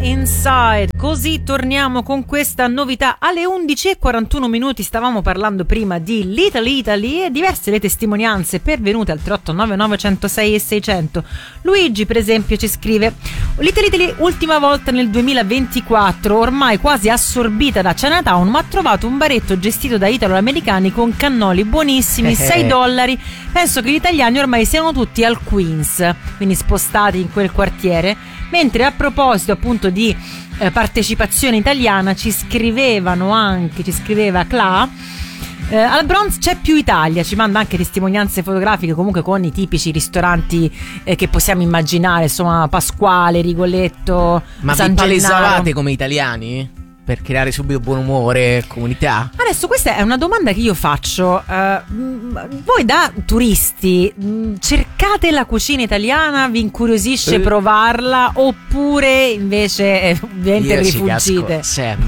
Inside. Così torniamo con questa novità. Alle 11:41 stavamo parlando prima di Little Italy e diverse le testimonianze pervenute al 3899 106 e 600. Luigi per esempio ci scrive: Little Italy ultima volta nel 2024, ormai quasi assorbita da Chinatown, ma ha trovato un baretto gestito da italo-americani con cannoli buonissimi, $6. Penso che gli italiani ormai siano tutti al Queens, quindi spostati in quel quartiere. Mentre a proposito appunto di partecipazione italiana ci scriveva Cla, al Bronx c'è più Italia, ci manda anche testimonianze fotografiche comunque con i tipici ristoranti che possiamo immaginare, insomma Pasquale, Rigoletto, ma San vi palesavate Gennaro. come italiani? Per creare subito buon umore, comunità? Adesso questa è una domanda che io faccio. Voi da turisti cercate la cucina italiana, vi incuriosisce provarla oppure invece ovviamente rifugite?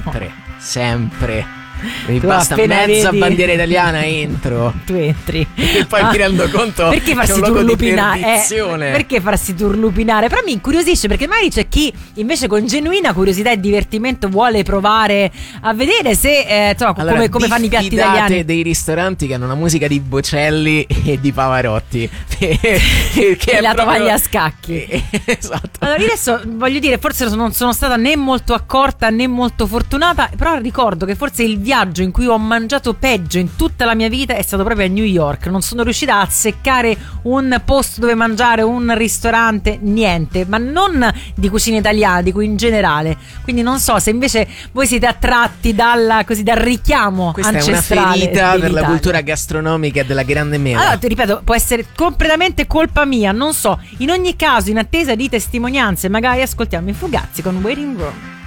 Sempre. Mi Tu basta appena mezza vedi- bandiera italiana entro. Tu entri E poi mi rendo conto perché che è farsi un luogo di turlupinare? perdizione. Perché farsi turlupinare? Però mi incuriosisce, perché magari c'è chi invece con genuina curiosità e divertimento vuole provare a vedere se insomma, Allora, come fanno i piatti diffidate italiani. dei ristoranti che hanno una musica di Bocelli e di Pavarotti che E è la proprio- tovaglia a scacchi. Esatto. Allora, io adesso voglio dire, forse non sono stata né molto accorta né molto fortunata, però ricordo che forse il viaggio in cui ho mangiato peggio in tutta la mia vita è stato proprio a New York. Non sono riuscita a azzeccare un posto dove mangiare, un ristorante, niente, ma non di cucina italiana, dico in generale. Quindi non so se invece voi siete attratti dal richiamo Questa è una ancestrale ferita per la dell'Italia. cultura gastronomica della grande mela. Allora, ti ripeto, può essere completamente colpa mia, non so. In ogni caso, in attesa di testimonianze, magari ascoltiamo i Fugazzi con Waiting Room.